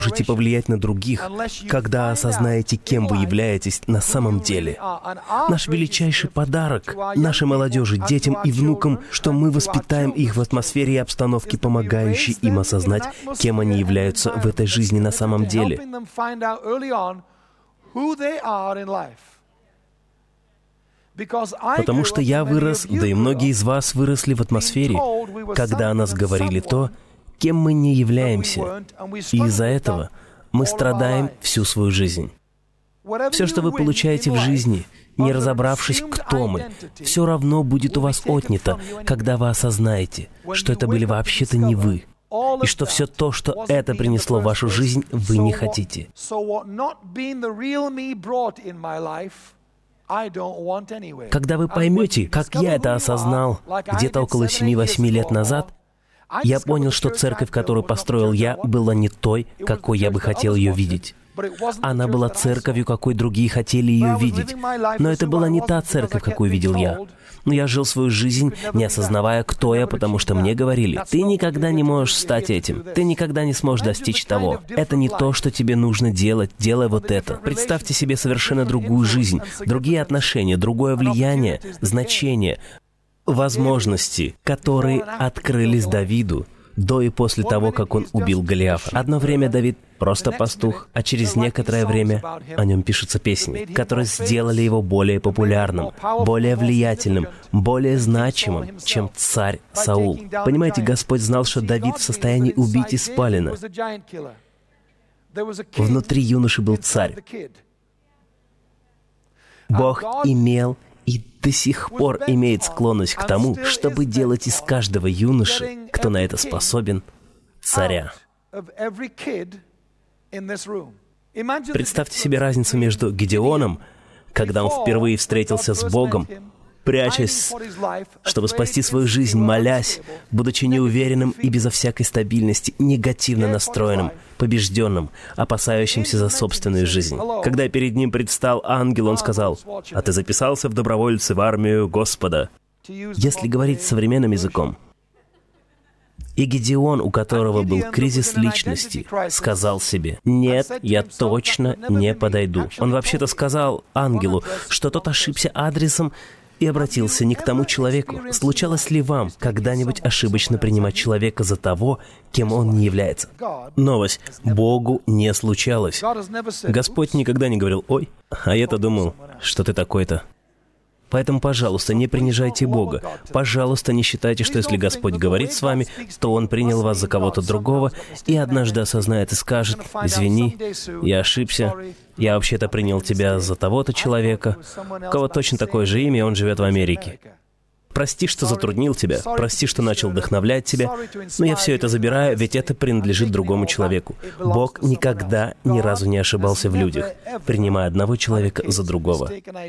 можете повлиять на других, когда осознаете, кем вы являетесь на самом деле. Наш величайший подарок нашей молодежи, детям и внукам, что мы воспитаем их в атмосфере и обстановке, помогающей им осознать, кем они являются в этой жизни на самом деле. Потому что я вырос, да и многие из вас выросли в атмосфере, когда о нас говорили то, кем мы не являемся, и из-за этого мы страдаем всю свою жизнь. Все, что вы получаете в жизни, не разобравшись, кто мы, все равно будет у вас отнято, когда вы осознаете, что это были вообще-то не вы, и что все то, что это принесло в вашу жизнь, вы не хотите. Когда вы поймете, как я это осознал где-то около 7-8 лет назад, я понял, что церковь, которую построил я, была не той, какой я бы хотел ее видеть. Она была церковью, какой другие хотели ее видеть. Но это была не та церковь, какую видел я. Но я жил свою жизнь, не осознавая, кто я, потому что мне говорили: ты никогда не можешь стать этим, ты никогда не сможешь достичь того. Это не то, что тебе нужно делать, делай вот это. Представьте себе совершенно другую жизнь, другие отношения, другое влияние, значение, возможности, которые открылись Давиду до и после того, как он убил Голиафа. Одно время Давид просто пастух, а через некоторое время о нем пишутся песни, которые сделали его более популярным, более влиятельным, более значимым, чем царь Саул. Понимаете, Господь знал, что Давид в состоянии убить из спалена. Внутри юноши был царь. Бог имел и до сих пор имеет склонность к тому, чтобы делать из каждого юноши, кто на это способен, царя. Представьте себе разницу между Гидеоном, когда он впервые встретился с Богом, прячась, чтобы спасти свою жизнь, молясь, будучи неуверенным и безо всякой стабильности, негативно настроенным, побежденным, опасающимся за собственную жизнь. Когда перед ним предстал ангел, он сказал: «А ты записался в добровольцы в армию Господа». Если говорить современным языком, и Гидеон, у которого был кризис личности, сказал себе: «Нет, я точно не подойду». Он вообще-то сказал ангелу, что тот ошибся адресом, и обратился не к тому человеку. Случалось ли вам когда-нибудь ошибочно принимать человека за того, кем он не является? Новость. Богу не случалось. Господь никогда не говорил: «Ой, а я-то думал, что ты такой-то». Поэтому, пожалуйста, не принижайте Бога. Пожалуйста, не считайте, что если Господь говорит с вами, то Он принял вас за кого-то другого и однажды осознает и скажет: «Извини, я ошибся, я вообще-то принял тебя за того-то человека, у кого точно такое же имя, и он живет в Америке. Прости, что затруднил тебя, прости, что начал вдохновлять тебя, но я все это забираю, ведь это принадлежит другому человеку». Бог никогда ни разу не ошибался в людях, принимая одного человека за другого.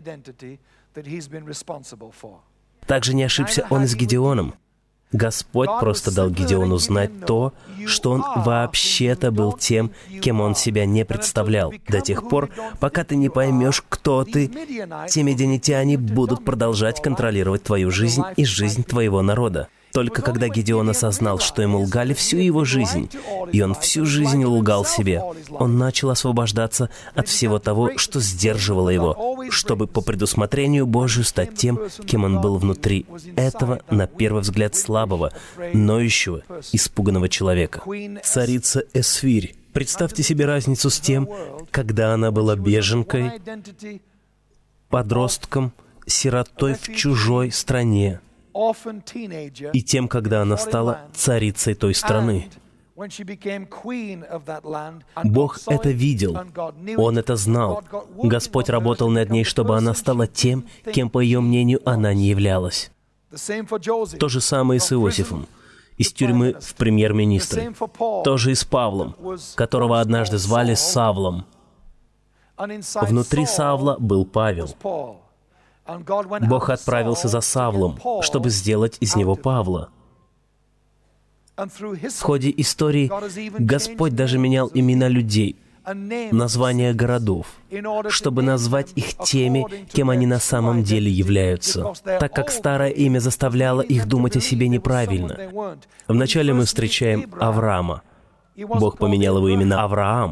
Также не ошибся Он и с Гидеоном. Господь просто дал Гидеону знать то, что он вообще-то был тем, кем он себя не представлял. До тех пор, пока ты не поймешь, кто ты, те мидианитяне будут продолжать контролировать твою жизнь и жизнь твоего народа. Только когда Гидеон осознал, что ему лгали всю его жизнь, и он всю жизнь лгал себе, он начал освобождаться от всего того, что сдерживало его, чтобы по предусмотрению Божию стать тем, кем он был внутри этого, на первый взгляд, слабого, ноющего, испуганного человека. Царица Эсфирь. Представьте себе разницу с тем, когда она была беженкой, подростком, сиротой в чужой стране, и тем, когда она стала царицей той страны. Бог это видел, Он это знал. Господь работал над ней, чтобы она стала тем, кем, по ее мнению, она не являлась. То же самое и с Иосифом. Из тюрьмы в премьер-министры. То же и с Павлом, которого однажды звали Савлом. Внутри Савла был Павел. Бог отправился за Савлом, чтобы сделать из него Павла. В ходе истории Господь даже менял имена людей, названия городов, чтобы назвать их теми, кем они на самом деле являются, так как старое имя заставляло их думать о себе неправильно. Вначале мы встречаем Авраама. Бог поменял его имя на Авраам.